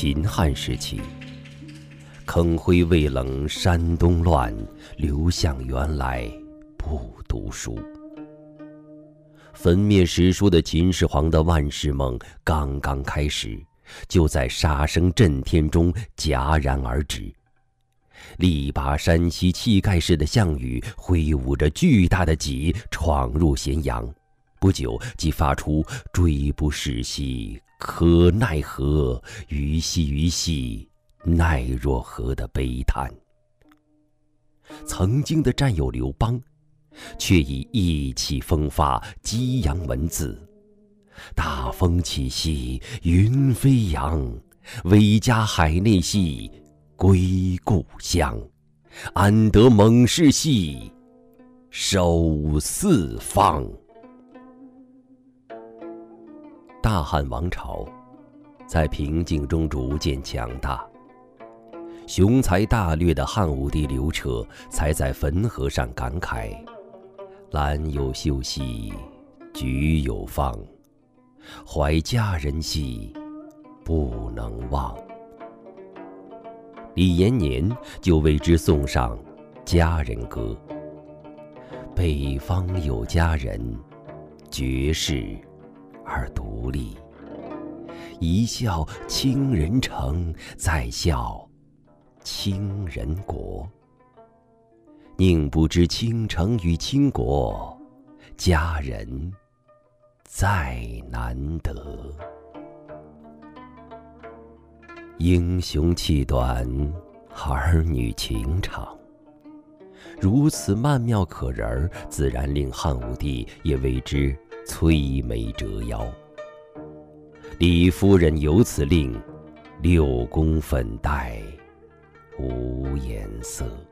秦汉时期，坑灰未冷山东乱，刘向原来不读书。焚灭史书的秦始皇的万世梦刚刚开始，就在杀声震天中戛然而止。力拔山兮气盖世的项羽挥舞着巨大的戟闯入咸阳，不久即发出追不逝兮可奈何，虞兮奈若何的悲叹。曾经的战友刘邦却以意气风发激扬文字，大风起兮云飞扬，威加海内兮归故乡，安得猛士兮守四方。大汉王朝在平静中逐渐强大，雄才大略的汉武帝刘彻才在汾河上感慨：兰有秀兮菊有放，怀佳人兮不能忘。李延年就为之送上佳人歌：北方有佳人，绝世而独立，一笑倾人城，再笑倾人国。宁不知倾城与倾国，佳人再难得。英雄气短，儿女情长，如此曼妙可人，自然令汉武帝也为之摧眉折腰。李夫人由此令六宫粉黛无颜色。